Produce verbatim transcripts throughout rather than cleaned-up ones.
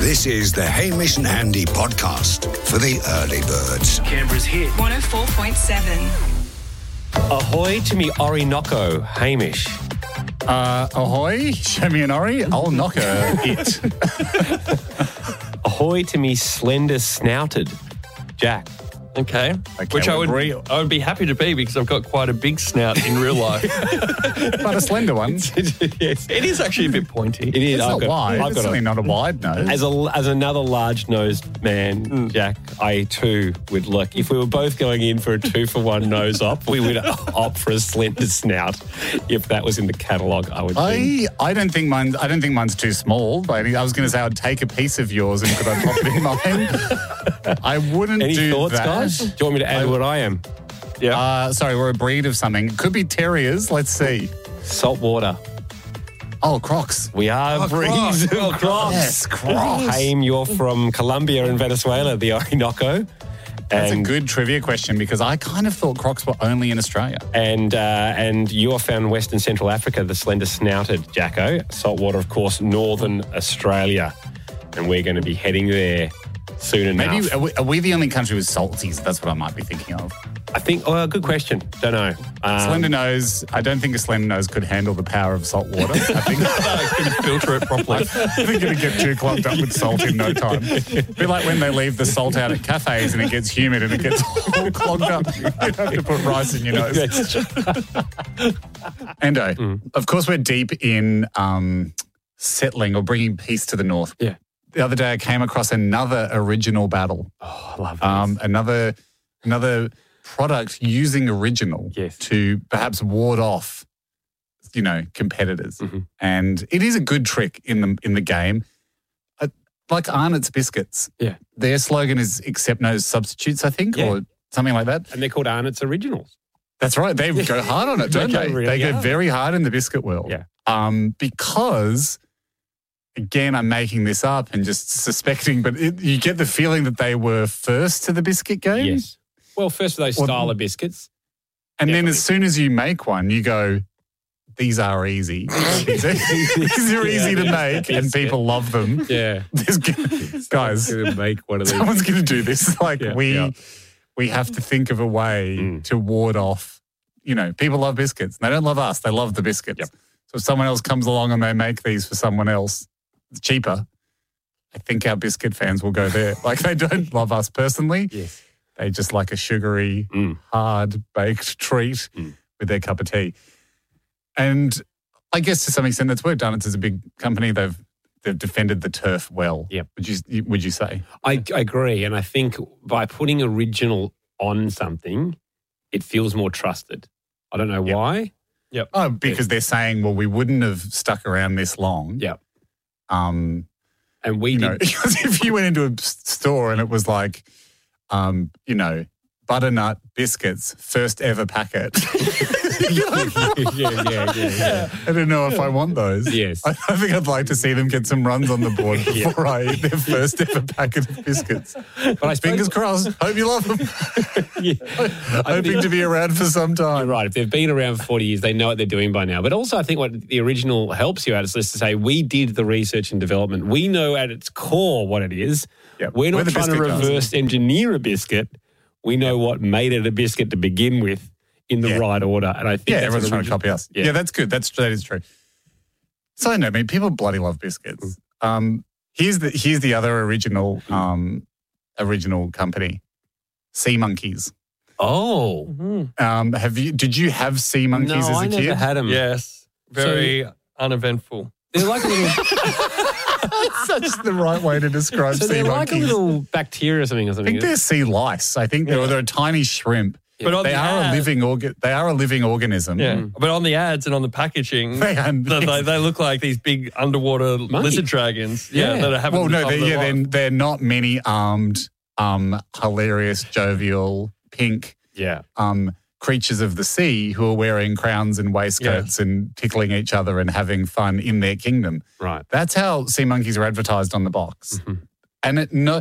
This is the Hamish and Andy podcast for the early birds. Canberra's hit. one oh four point seven. Ahoy to me Orinoco, Hamish. Uh, ahoy, show me an Ori, I'll knock her it. Ahoy to me slender snouted, Jack. Okay. Okay, Which I we'll would agree. I would be happy to be because I've got quite a big snout in real life. But a slender one. Yes. It is actually a bit pointy. It is. It's I've not got, wide. I've It's got certainly a, not a wide nose. as a as another large-nosed man, Jack, I too would look. If we were both going in for a two-for-one nose op, we would opt for a slender snout. If that was in the catalogue, I would think. I, I don't think mine. I don't think mine's too small. But I was going to say I'd take a piece of yours and could I pop it in mine? I wouldn't Any do thoughts, that. guys? Do you want me to add what I am? Yeah. Uh, sorry, we're a breed of something. It could be terriers. Let's see. Salt water. Oh, Crocs. We are Oh, breeds Crocs. of Well done. Crocs. Yes, Crocs. Haim, you're from Colombia and Venezuela, the Orinoco. That's and, a good trivia question because I kind of thought Crocs were only in Australia. And uh, and you're found in Western Central Africa, the slender snouted Jacko. Saltwater, of course, Northern Australia. And we're going to be heading there soon enough. Maybe are we, are we the only country with salties? That's what I might be thinking of. I think, oh, good question. Don't know. Um, Slender nose. I don't think a slender nose could handle the power of salt water. I think I couldn't filter it properly. I think it'd get too clogged up with salt in no time. It'd be like when they leave the salt out at cafes and it gets humid and it gets all clogged up. You have to put rice in your nose. Endo, Mm. of course we're deep in um, settling or bringing peace to the north. Yeah. The other day I came across another original battle. Oh, I love this. Um, another another product using original Yes. to perhaps ward off, you know, competitors. Mhm. And it is a good trick in the in the game. Uh, like Arnott's Biscuits. Yeah. Their slogan is accept no substitutes, I think, Yeah. or something like that. and they're called Arnott's Originals. That's right. They go hard on it, They don't go they? really they go hard. very hard in the biscuit world. Yeah. Um, because, again, I'm making this up and just suspecting, but it, you get the feeling that they were first to the biscuit game. Yes. Well, first of those Well, style of biscuits. And then Definitely. as soon as you make one, you go, these are easy. these are, these are easy to make and people love them. Yeah. There's, guys, going to make one of these. someone's going to do this. Like Yeah, we, yeah. we have to think of a way Mm. to ward off, you know, people love biscuits. They don't love us. They love the biscuits. Yep. So if someone else comes along and they make these for someone else, it's cheaper. I think our biscuit fans will go there. Like they don't love us personally. Yes. They just like a sugary, Mm. hard baked treat Mm. with their cup of tea. And I guess to some extent that's worked. Arnott's is a big company. They've they've defended the turf well. Yep. Would you would you say? I, I agree. And I think by putting original on something, it feels more trusted. I don't know Yep. why. Oh, because they're saying, well, we wouldn't have stuck around this long. Yep. Um, And we you know, did. because if you went into a s- store and it was like, um, you know, butternut biscuits, first ever packet. yeah, yeah, yeah, yeah. I don't know if I want those. Yes. I, I think I'd like to see them get some runs on the board before I eat their first ever packet of biscuits. But I Fingers suppose, crossed. Hope you love them. yeah, I Hoping think- to be around for some You're time. right. If they've been around for forty years, they know what they're doing by now. But also, I think what the original helps you out is just to say, we did the research and development. We know at its core what it is. Yeah, We're not we're the trying to biscuit guys. reverse engineer a biscuit. We know what made it a biscuit to begin with in the Yeah. right order. And I think Yeah, that's everyone's what trying to original- copy us. Yeah. Yeah, that's good. That's that is true. So I know, I mean, people bloody love biscuits. Um, here's the here's the other original um, original company, Sea Monkeys. Oh. Um, have you? Did you have sea monkeys No, as a I kid? never had them. Yes. Very uneventful. They're like a little, Such the right way to describe so sea they're like a monkeys. little bacteria or something or I something. think they're sea lice. I think they're, Yeah. they're a tiny shrimp. But on They the are a ad- living organ. They are a living organism. Yeah. But on the ads and on the packaging, They are- they, they, they look like these big underwater lizard dragons. Yeah. Yeah. That are having Well, the no, time they're, of their yeah, they're, life. they're not many armed, um, hilarious, jovial, pink yeah. um, creatures of the sea who are wearing crowns and waistcoats and tickling each other and having fun in their kingdom. Right. That's how sea monkeys are advertised on the box. Mm-hmm. And it no,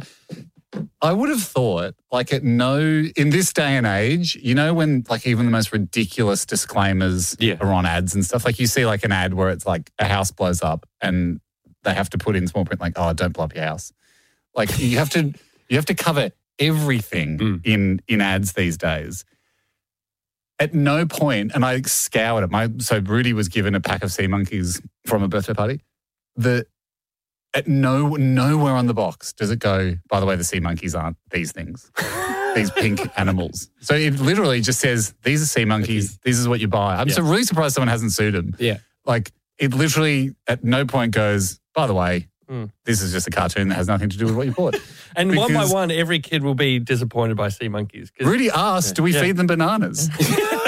I would have thought, like at no, in this day and age, you know, when like even the most ridiculous disclaimers Yeah. are on ads and stuff, like you see like an ad where it's like a house blows up and they have to put in small print like, oh, don't blow up your house. Like you have to you have to cover everything Mm. in in ads these days. At no point, and I scoured it. My so Rudy was given a pack of sea monkeys from a birthday party. The at no nowhere on the box does it go, by the way, the sea monkeys aren't these things. These pink animals. So it literally just says, these are sea monkeys. This is what you buy. I'm Yeah. so really surprised someone hasn't sued them. Yeah. Like it literally at no point goes, by the way, Mm. this is just a cartoon that has nothing to do with what you bought. And one by Because- one, every kid will be disappointed by sea monkeys. 'cause- Rudy asked, do we Yeah. feed them bananas? and,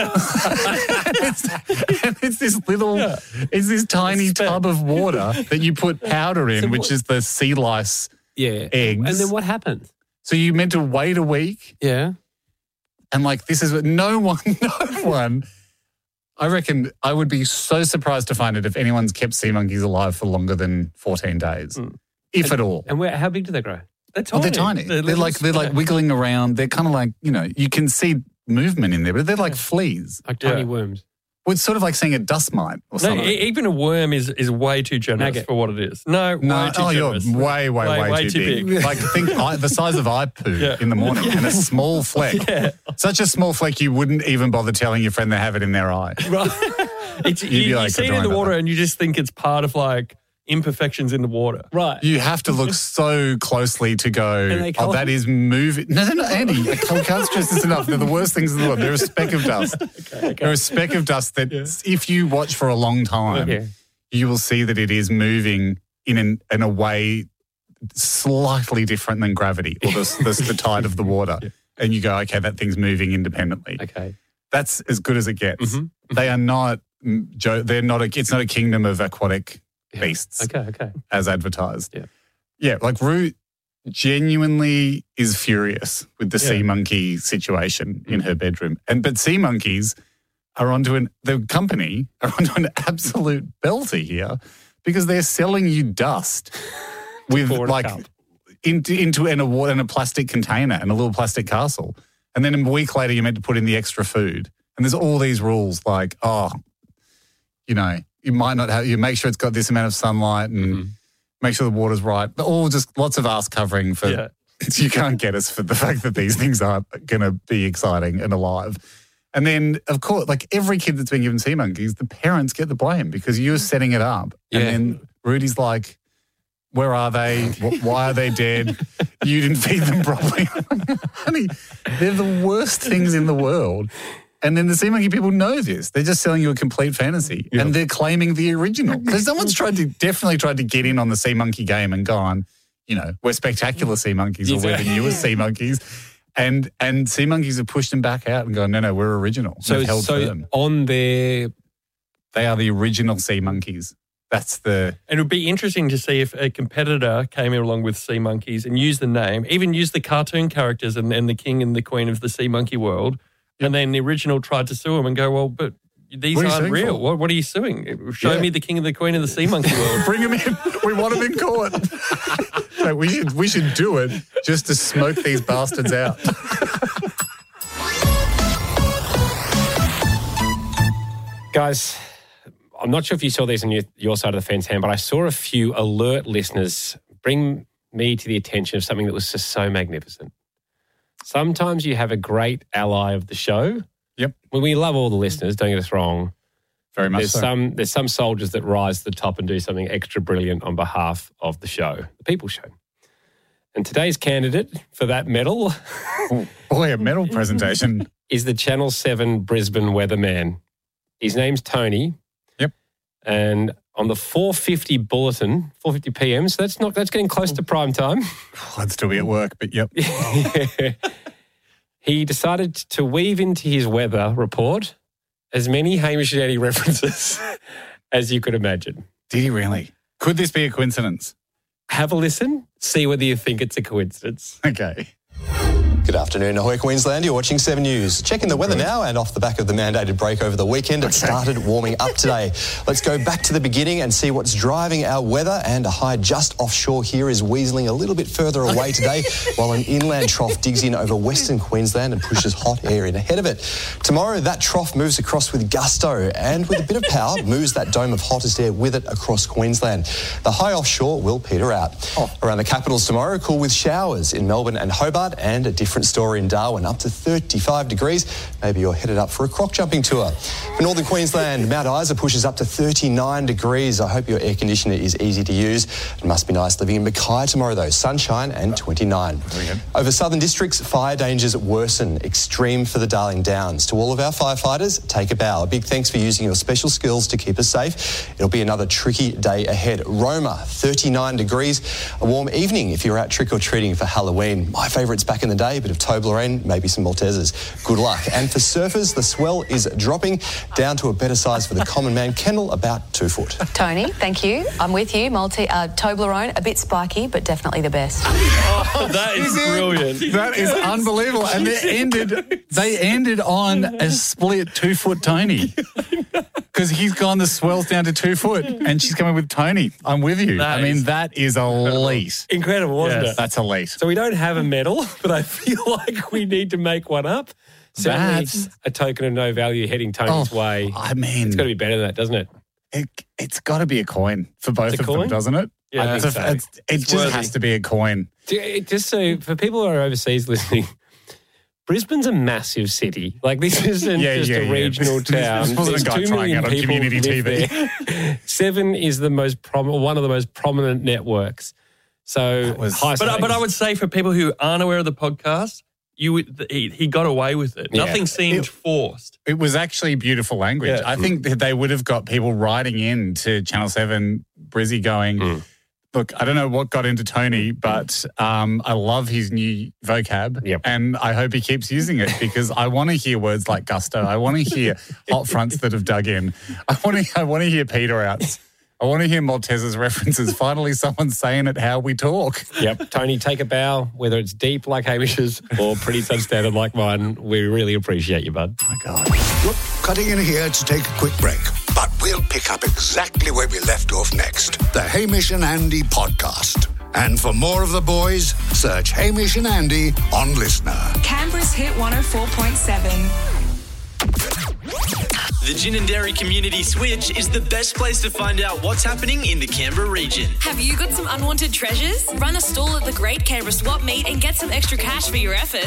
it's, and it's this little, Yeah. it's this tiny It's spec- tub of water that you put powder in, So which what- is the sea lice Yeah. eggs. And then what happens? So you meant to wait a week. Yeah. And like, this is what no one, no one, I reckon I would be so surprised to find it if anyone's kept sea monkeys alive for longer than fourteen days, Mm. if at all. And where? How big do they grow? They're Oh, tiny. they're tiny. They're, little like, they're like spec. wiggling around. They're kind of like, you know, you can see movement in there, but they're like fleas. Like tiny Yeah. worms. Well, it's sort of like seeing a dust mite or No, something. e- even a worm is, is way too generous Maggot. for what it is. No, No, way too oh, you're generous. way, way, way, Way- way too, too big. big. Like, think I, the size of eye poo Yeah. in the morning and a small fleck. Yeah. Such a small fleck you wouldn't even bother telling your friend they have it in their eye. Right. It's, You'd you be you like, see it "Don't in the worry water about and you just think it's part of like imperfections in the water. Right. You have to look so closely to go, they oh, colourful? that is moving. No, no, no, Andy, I can't can't stress this enough. They're the worst things in the world. They're a speck of dust. They're a speck of dust that if you watch for a long time, Okay. you will see that it is moving in, an, in a way slightly different than gravity or the, the, the tide of the water. And you go, okay, that thing's moving independently. Okay. That's as good as it gets. Mhm. They are not, mm, jo- they're not a, it's not a kingdom of aquatic beasts Okay. Okay. as advertised. Yeah. Yeah, like Rue genuinely is furious with the Yeah. sea monkey situation in her bedroom. And but sea monkeys are onto an the company are onto an absolute belter here because they're selling you dust with Pour in a like cup. into into in a water in a plastic container and a little plastic castle. And then a week later you're meant to put in the extra food. And there's all these rules like, oh, you know, you might not have you make sure it's got this amount of sunlight and Mm-hmm. make sure the water's right. But all just lots of ass covering for Yeah. you can't get us for the fact that these things aren't going to be exciting and alive. And then, of course, like every kid that's been given sea monkeys, the parents get the blame because you're setting it up. Yeah. And then Rudy's like, where are they? Wh- Why are they dead? You didn't feed them properly. Honey, they're the worst things in the world. And then the sea monkey people know this. They're just selling you a complete fantasy. And they're claiming the original. So someone's tried to, definitely tried to get in on the sea monkey game and gone, you know, we're spectacular sea monkeys or we're the newest sea monkeys. And and sea monkeys have pushed them back out and gone, no, no, we're original. So, They've held so firm. on their They are the original sea monkeys. That's the... And it would be interesting to see if a competitor came along with sea monkeys and used the name, even used the cartoon characters and, and the king and the queen of the sea monkey world. And then the original tried to sue him and go, well, but these What are you aren't suing real. for? What, what are you suing? Show Yeah. me the king and the queen of the sea monkey world. Bring them in. We want them in court. So we should we should do it just to smoke these bastards out. guys, I'm not sure if you saw these on your, your side of the fence, Ham, but I saw a few alert listeners bring me to the attention of something that was just so magnificent. Sometimes you have a great ally of the show. Yep. Well, we love all the listeners, don't get us wrong. Very much There's so. some there's some soldiers that rise to the top and do something extra brilliant on behalf of the show, the People Show. And today's candidate for that medal Oh, boy, a medal presentation. is the Channel seven Brisbane weatherman. His name's Tony. Yep. And on the four fifty bulletin, four fifty p m, so that's not that's getting close to prime time. I'd still be at work, but yep. He decided to weave into his weather report as many Hamish and Andy references as you could imagine. Did he really? Could this be a coincidence? Have a listen, see whether you think it's a coincidence. Okay. Good afternoon, Ahoy Queensland. You're watching seven News. Checking the weather now, and off the back of the mandated break over the weekend, it started warming up today. Let's go back to the beginning and see what's driving our weather. And a high just offshore here is weaseling a little bit further away today, while an inland trough digs in over western Queensland and pushes hot air in ahead of it. Tomorrow, that trough moves across with gusto and with a bit of power moves that dome of hottest air with it across Queensland. The high offshore will peter out. Oh. Around the capitals tomorrow, cool with showers in Melbourne and Hobart, and a different story in Darwin, up to thirty-five degrees. Maybe you're headed up for a croc jumping tour. For northern Queensland, Mount Isa pushes up to thirty-nine degrees. I hope your air conditioner is easy to use. It must be nice living in Mackay tomorrow though, sunshine and twenty-nine. Over southern districts, fire dangers worsen, extreme for the Darling Downs. To all of our firefighters, take a bow. A big thanks for using your special skills to keep us safe. It'll be another tricky day ahead. Roma, thirty-nine degrees. A warm evening if you're out trick-or-treating for Halloween. My favourites back in the day, a bit of Toblerone, maybe some Maltesers. Good luck. And for surfers, the swell is dropping down to a better size for the common man. Kendall, about two foot. Tony, thank you. I'm with you. Multi uh, Toblerone, a bit spiky, but definitely the best. Oh, that is brilliant. That is unbelievable. And they ended, they ended on a split two foot Tony. Because he's gone, the swell's down to two foot, and she's coming with Tony. I'm with you. That I mean, is that is elite. Incredible, wasn't Yes. it? That's elite. So we don't have a medal, but I feel like we need to make one up. Certainly That's- a token of no value heading Tony's Oh, way. I mean, It's got to be better than that, doesn't it? it, it's got to be a coin for both It's a of them, coin? doesn't it? Yeah, I It's think a- so. it's- it It's just worthy. has to be a coin. Ju- Just so for people who are overseas listening, Brisbane's a massive city. Like this isn't Yeah, just yeah, a yeah. regional This- this town. wasn't a There's guy two trying million out on people community live T V. there. Seven is the most prom- one of the most prominent networks. So was- high But, I- but I stakes. would say for people who aren't aware of the podcast, you would, he, he got away with it. Yeah. Nothing seemed It- forced. It was actually beautiful language. Yeah. I think that they would have got people writing in to Channel seven, Brizzy going, Mm. look, I don't know what got into Tony, but um, I love his new vocab, Yep. and I hope he keeps using it because I want to hear words like gusto. I want to hear hot fronts that have dug in. I want to I want to hear peter outs. I want to hear Maltesers references. Finally, someone's saying it how we talk. Yep, Tony, take a bow, whether it's deep like Hamish's or pretty substandard like mine. We really appreciate you, bud. Oh, my God. Look, cutting in here to take a quick break, but we'll pick up exactly where we left off next. The Hamish and Andy podcast. And for more of the boys, search Hamish and Andy on Listener. Canberra's Hit one oh four point seven. The Gin and Dairy Community Switch is the best place to find out what's happening in the Canberra region. Have you got some unwanted treasures? Run a stall at the Great Canberra Swap Meet and get some extra cash for your effort.